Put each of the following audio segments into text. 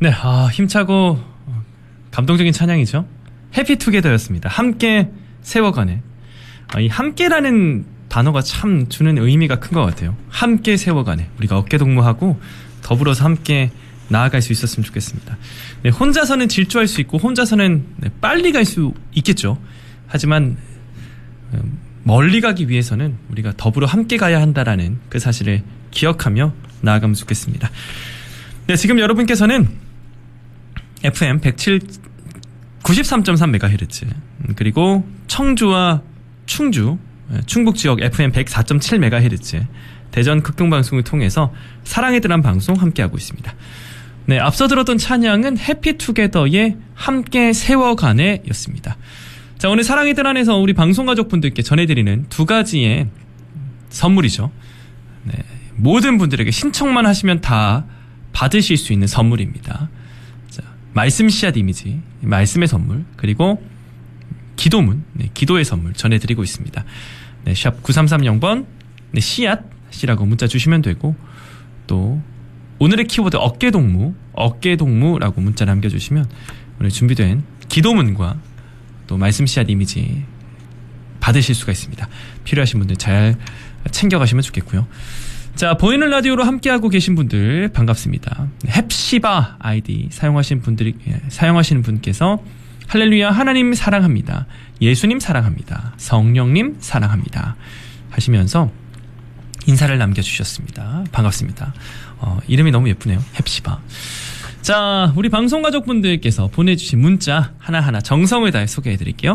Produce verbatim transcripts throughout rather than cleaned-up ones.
네, 아, 힘차고 감동적인 찬양이죠. 해피투게더였습니다. 함께 세워가네. 아, 이 함께라는 단어가 참 주는 의미가 큰 것 같아요. 함께 세워가네. 우리가 어깨동무하고 더불어서 함께 나아갈 수 있었으면 좋겠습니다. 네, 혼자서는 질주할 수 있고 혼자서는 네, 빨리 갈 수 있겠죠. 하지만 멀리 가기 위해서는 우리가 더불어 함께 가야 한다라는 그 사실을 기억하며 나아가면 좋겠습니다. 네, 지금 여러분께서는 에프엠 백칠, 구십삼 점 삼 메가헤르츠 그리고 청주와 충주, 충북지역 에프엠 백사 점 칠 메가헤르츠 대전 극동방송을 통해서 사랑의 드람 방송 함께하고 있습니다. 네, 앞서 들었던 찬양은 해피투게더의 함께 세워가네 였습니다. 자, 오늘 사랑의 들 안에서 우리 방송가족분들께 전해드리는 두 가지의 선물이죠. 네, 모든 분들에게 신청만 하시면 다 받으실 수 있는 선물입니다. 자, 말씀 씨앗 이미지, 말씀의 선물, 그리고 기도문, 네, 기도의 선물 전해드리고 있습니다. 네, 샵 구삼삼공 번, 네, 씨앗이라고 문자 주시면 되고, 또 오늘의 키워드 어깨동무, 어깨동무라고 문자 남겨주시면 오늘 준비된 기도문과 또 말씀 씨앗 이미지 받으실 수가 있습니다. 필요하신 분들 잘 챙겨가시면 좋겠고요. 자, 보이는 라디오로 함께하고 계신 분들 반갑습니다. 햅시바 아이디 사용하신 분들이, 사용하시는 분께서 할렐루야 하나님 사랑합니다. 예수님 사랑합니다. 성령님 사랑합니다. 하시면서 인사를 남겨주셨습니다. 반갑습니다. 어, 이름이 너무 예쁘네요. 햅시바. 자, 우리 방송가족분들께서 보내주신 문자 하나하나 정성을 다해 소개해드릴게요.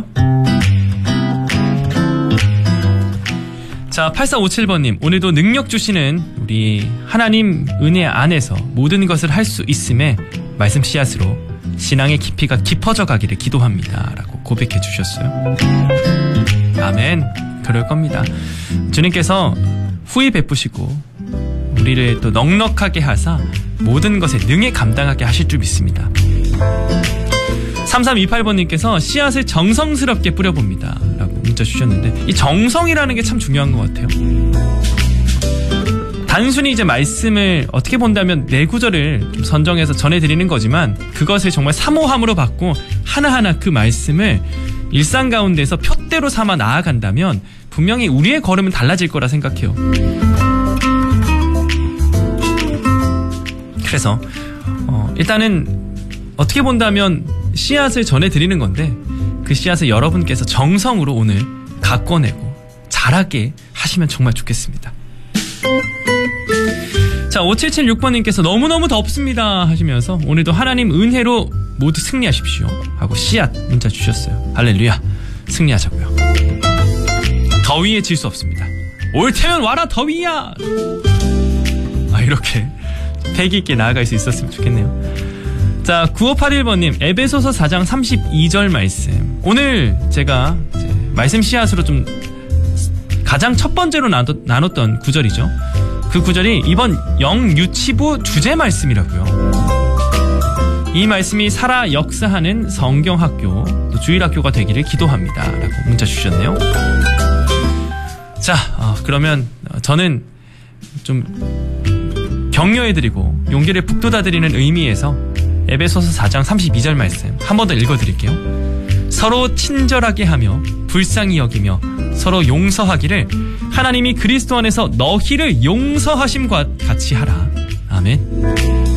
자, 팔사오칠 번님, 오늘도 능력 주시는 우리 하나님 은혜 안에서 모든 것을 할 수 있음에 말씀 씨앗으로 신앙의 깊이가 깊어져 가기를 기도합니다. 라고 고백해 주셨어요. 아멘. 그럴 겁니다. 주님께서 후히 베푸시고 우리를 또 넉넉하게 하사 모든 것에 능히 감당하게 하실 줄 믿습니다. 삼삼이팔 번님께서 씨앗을 정성스럽게 뿌려봅니다. 라고 문자 주셨는데, 이 정성이라는 게 참 중요한 것 같아요. 단순히 이제 말씀을 어떻게 본다면 네 구절을 좀 선정해서 전해드리는 거지만 그것을 정말 사모함으로 받고 하나하나 그 말씀을 일상 가운데서 표대로 삼아 나아간다면 분명히 우리의 걸음은 달라질 거라 생각해요. 그래서 어, 일단은 어떻게 본다면 씨앗을 전해드리는 건데 그 씨앗을 여러분께서 정성으로 오늘 가꿔내고 자라게 하시면 정말 좋겠습니다. 자, 오칠칠육 번님께서 너무너무 덥습니다 하시면서 오늘도 하나님 은혜로 모두 승리하십시오 하고 씨앗 문자 주셨어요. 할렐루야, 승리하자고요. 더위에 질 수 없습니다. 올 테면 와라 더위야. 아, 이렇게 패기 있게 나아갈 수 있었으면 좋겠네요. 자, 구오팔일 번님, 에베소서 사 장 삼십이 절 말씀. 오늘 제가 이제 말씀 씨앗으로 좀 가장 첫 번째로 나눴, 나눴던 구절이죠. 그 구절이 이번 영유치부 주제 말씀이라고요. 이 말씀이 살아 역사하는 성경학교, 또 주일학교가 되기를 기도합니다. 라고 문자 주셨네요. 자, 어, 그러면 저는 좀 격려해드리고 용기를 북돋아드리는 의미에서 에베소서 사 장 삼십이 절 말씀 한 번 더 읽어드릴게요. 서로 친절하게 하며 불쌍히 여기며 서로 용서하기를 하나님이 그리스도 안에서 너희를 용서하심과 같이 하라. 아멘.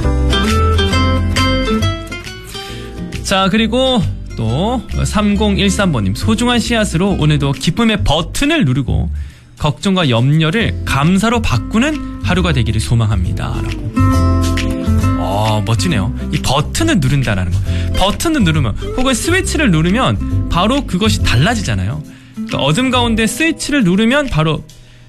자, 그리고 또 삼공일삼 번님, 소중한 씨앗으로 오늘도 기쁨의 버튼을 누르고 걱정과 염려를 감사로 바꾸는 하루가 되기를 소망합니다. 라고. 어, 멋지네요. 이 버튼을 누른다라는 거. 버튼을 누르면, 혹은 스위치를 누르면 바로 그것이 달라지잖아요. 그러니까 어둠 가운데 스위치를 누르면 바로